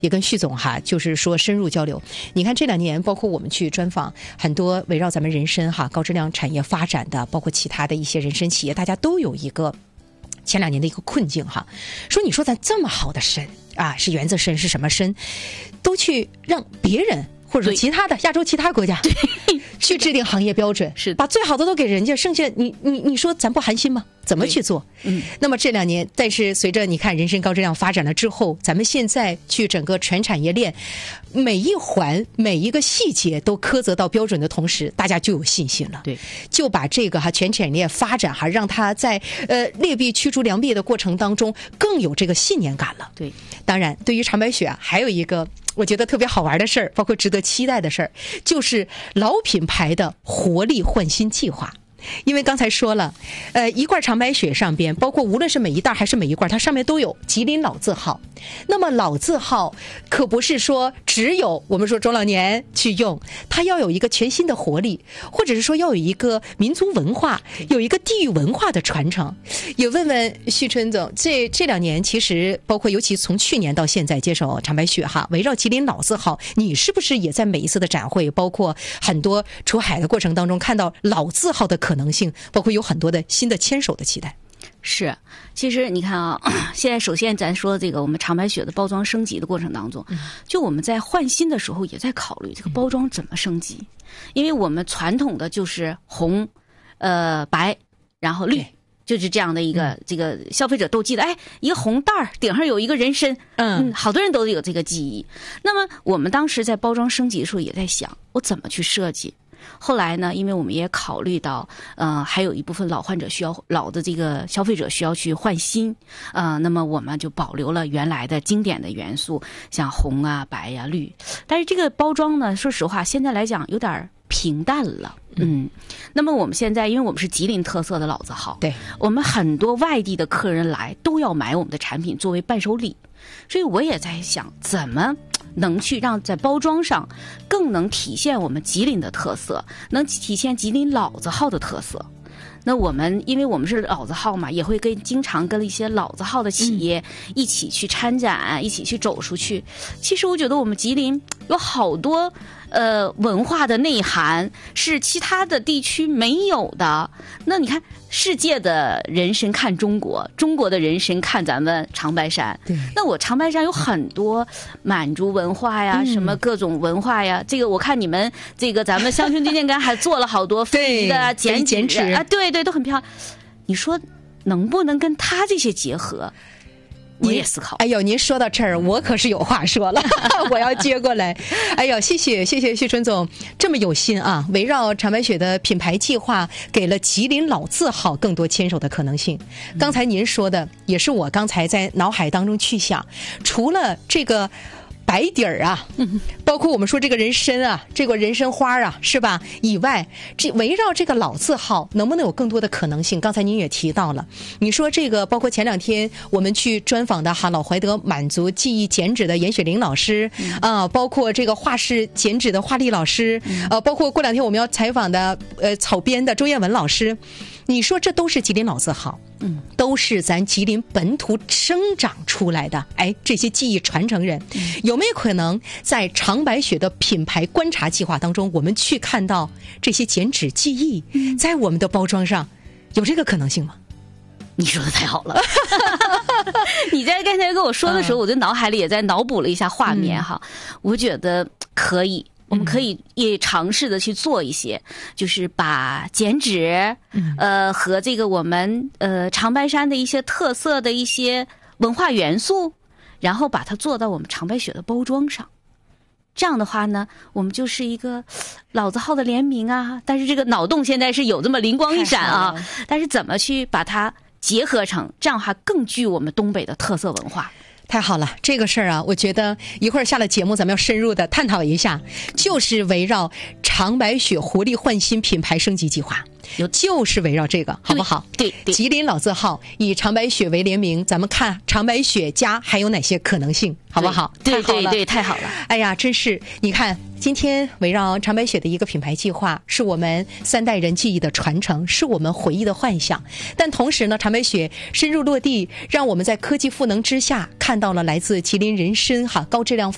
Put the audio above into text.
也跟徐总哈，就是说深入交流。你看这2年，包括我们去专访很多围绕咱们人参哈高质量产业发展的，包括其他的一些人参企业，大家都有一个前2年的一个困境哈，说你说咱这么好的参啊，是原则参是什么参，都去让别人或者说其他的亚洲其他国家去制定行业标准， 是把最好的都给人家，剩下你说咱不寒心吗？怎么去做？那么这2年，但是随着你看人参高质量发展了之后，咱们现在去整个全产业链每一环每一个细节都苛责到标准的同时，大家就有信心了。 对， 就把这个全产业链发展让它在劣币驱逐良币的过程当中更有这个信念感了。 对， 当然对于长白雪还有一个我觉得特别好玩的事儿，包括值得期待的事儿，就是老品牌的活力换新计划。因为刚才说了，一罐长白雪上边，包括无论是每一袋还是每一罐，它上面都有吉林老字号。那么老字号可不是说只有我们说中老年去用，它要有一个全新的活力，或者是说要有一个民族文化，有一个地域文化的传承。也问问徐春总，这2年其实包括尤其从去年到现在接手长白雪哈，围绕吉林老字号，你是不是也在每一次的展会，包括很多出海的过程当中看到老字号的可能性，包括有很多的新的牵手的期待？ 是，其实你看啊，现在首先咱说这个我们长白雪的包装升级的过程当中，就我们在换新的时候也在考虑这个包装怎么升级，因为我们传统的就是红、白，然后绿。就是这样的一个这个消费者都记得，哎，一个红袋儿顶上有一个人参，好多人都有这个记忆。那么我们当时在包装升级的时候也在想，我怎么去设计。后来呢，因为我们也考虑到，还有一部分老患者需要老的这个消费者需要去换新，那么我们就保留了原来的经典的元素，像红啊、白呀、绿。但是这个包装呢，说实话，现在来讲有点平淡了。那么我们现在，因为我们是吉林特色的老字号，对，我们很多外地的客人来都要买我们的产品作为伴手礼，所以我也在想，怎么能去让在包装上更能体现我们吉林的特色，能体现吉林老字号的特色。那我们因为我们是老字号嘛，也会经常跟一些老字号的企业一起去参展，一起去走出去。其实我觉得我们吉林有好多文化的内涵是其他的地区没有的。那你看，世界的人参看中国，中国的人参看咱们长白山。那我长白山有很多满族文化呀，什么各种文化呀。这个我看你们这个咱们香薰推荐杆还做了好多非遗的剪纸啊，对对，都很漂亮。你说能不能跟他这些结合？我也思考。 哎呦，您说到这儿，我可是有话说了，我要接过来。哎呦，谢谢徐春总这么有心啊！围绕长白雪的品牌计划，给了吉林老字号更多牵手的可能性。刚才您说的，也是我刚才在脑海当中去想，除了这个白底儿啊，包括我们说这个人参啊，这个人参花啊，是吧？以外，这围绕这个老字号，能不能有更多的可能性？刚才您也提到了，你说这个包括前2天我们去专访的老怀德满族技艺剪纸的严雪玲老师啊，包括这个画室剪纸的华丽老师，包括过2天我们要采访的草编的周艳文老师。你说这都是吉林老字号，都是咱吉林本土生长出来的，哎，这些技艺传承人，有没有可能在长白雪的品牌观察计划当中，我们去看到这些剪纸技艺在我们的包装上，有这个可能性吗？ 你说的太好了。你在刚才跟我说的时候，我的脑海里也在脑补了一下画面哈，我觉得可以。我们可以也尝试的去做一些，就是把剪纸，和这个我们长白山的一些特色的一些文化元素，然后把它做到我们长白雪的包装上。这样的话呢，我们就是一个老字号的联名啊。但是这个脑洞现在是有这么灵光一闪啊，但是怎么去把它结合成，这样的话更具我们东北的特色文化。 太好了，这个事儿啊，我觉得一会儿下了节目咱们要深入的探讨一下，就是围绕长白雪活力焕新品牌升级计划，就是围绕这个，好不好？ 对， 吉林老字号以长白雪为联名，咱们看长白雪家还有哪些可能性，好不好？ 对，太好了。 哎呀，真是，你看今天围绕长白雪的一个品牌计划，是我们3代人记忆的传承，是我们回忆的幻想。但同时呢，长白雪深入落地，让我们在科技赋能之下，看到了来自吉林人参高质量